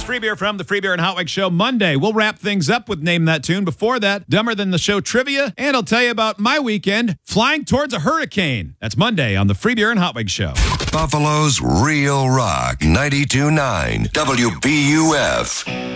Free Beer from the Free Beer and Hotwig Show Monday. We'll wrap things up with Name That Tune. Before that, Dumber Than the Show trivia, and I'll tell you about my weekend flying towards a hurricane. That's Monday on the Free Beer and Hotwig Show. Buffalo's Real Rock 92.9 WBUF.